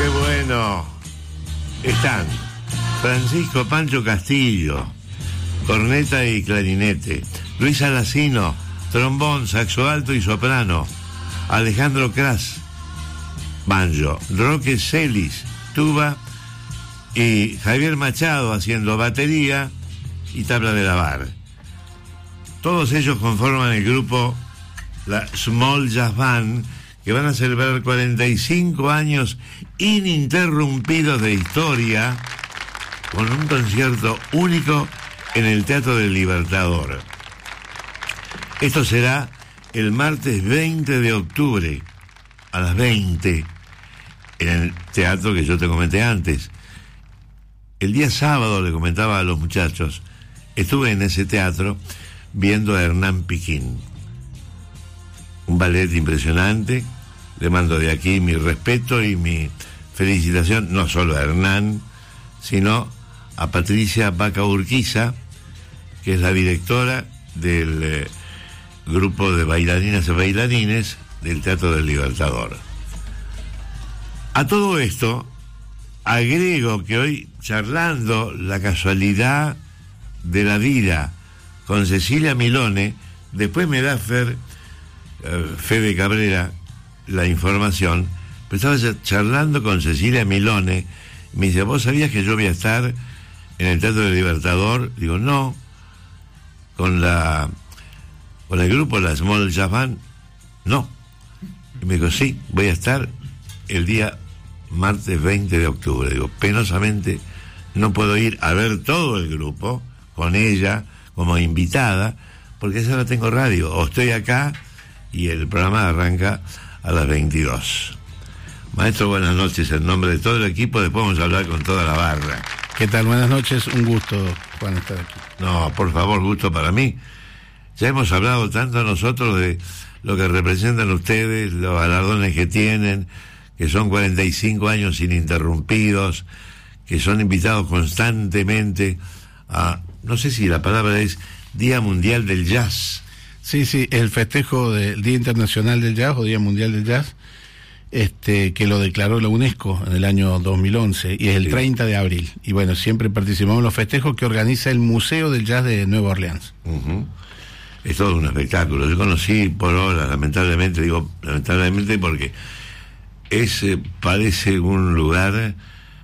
Qué bueno. Están Francisco Pancho Castillo, corneta y clarinete; Luis Alacino, trombón, saxo alto y soprano; Alejandro Cras, banjo; Roque Celis, tuba; y Javier Machado haciendo batería y tabla de lavar. Todos ellos conforman el grupo la Small Jazz Band, que van a celebrar 45 años ininterrumpidos de historia con un concierto único en el Teatro del Libertador. Esto será el martes 20 de octubre a las 20 en el teatro que yo te comenté antes. El día sábado, le comentaba a los muchachos, estuve en ese teatro viendo a Hernán Piquín, un ballet impresionante. Le mando de aquí mi respeto y mi felicitación, no solo a Hernán, sino a Patricia Vaca Urquiza, que es la directora del grupo de bailarinas y bailarines del Teatro del Libertador. A todo esto, agrego que hoy, charlando la casualidad de la vida con Cecilia Milone, después me da Fede Cabrera la información, pero estaba charlando con Cecilia Milone, me dice: ¿vos sabías que yo voy a estar en el Teatro del Libertador? Digo, no. Con el grupo La Small Jazz Band, no. Y me dijo, sí, voy a estar el día martes 20 de octubre. Digo, penosamente no puedo ir a ver todo el grupo con ella como invitada, porque esa no tengo radio, o estoy acá y el programa arranca a las 22. Maestro, buenas noches, en nombre de todo el equipo. Después vamos a hablar con toda la barra. ¿Qué tal? Buenas noches, un gusto, Juan, estar aquí. No, por favor, gusto para mí. Ya hemos hablado tanto nosotros de lo que representan ustedes, los galardones que tienen, que son 45 años ininterrumpidos, que son invitados constantemente a, no sé si la palabra es Día Mundial del Jazz. Sí, el festejo del Día Internacional del Jazz o Día Mundial del Jazz, que lo declaró la UNESCO en el año 2011, y es el 30 de abril. Y bueno, siempre participamos en los festejos que organiza el Museo del Jazz de Nueva Orleans. Uh-huh. Es todo un espectáculo. Yo conocí por horas, lamentablemente, digo lamentablemente porque parece un lugar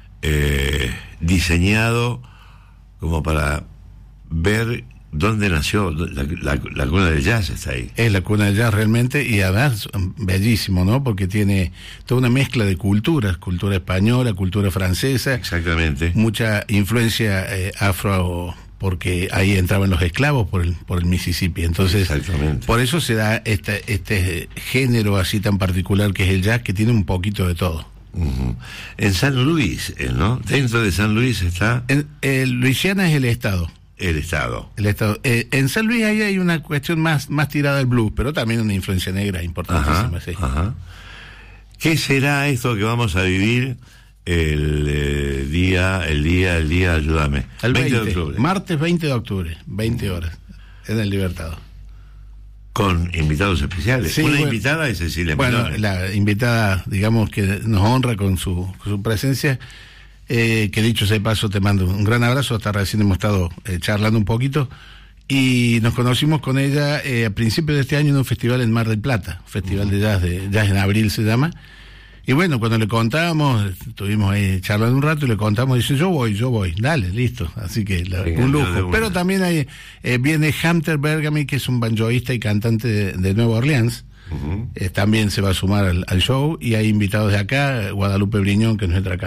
diseñado como para ver dónde nació la cuna del jazz. Está ahí. Es la cuna del jazz realmente, y además bellísimo, ¿no? Porque tiene toda una mezcla de culturas, cultura española, cultura francesa. Exactamente. Mucha influencia afro, porque ahí entraban los esclavos por el Mississippi. Entonces, por eso se da este género así tan particular que es el jazz, que tiene un poquito de todo. Uh-huh. En San Luis, ¿no? Dentro de San Luis está... Luisiana es el estado. El estado. En San Luis ahí hay una cuestión más tirada al blues, pero también una influencia negra importantísima. Sí. Ajá. ¿Qué será esto que vamos a vivir el día, ayúdame? El 20 de octubre. Martes 20 de octubre, 20 horas, en el Libertador. Con invitados especiales. Sí, invitada es Cecilia Milone. Bueno, la invitada, digamos, que nos honra con su presencia, que dicho sea de paso, te mando un gran abrazo. Hasta recién hemos estado charlando un poquito, y nos conocimos con ella a principios de este año en un festival en Mar del Plata, festival de jazz en abril se llama. Y bueno, cuando le contábamos, estuvimos ahí charlando un rato y le contamos, dice, yo voy, dale, listo. Así que un lujo. Pero también viene Hunter Bergamy, que es un banjoísta y cantante de Nueva Orleans. Uh-huh. También se va a sumar al show, y hay invitados de acá, Guadalupe Briñón, que es nuestra cantante.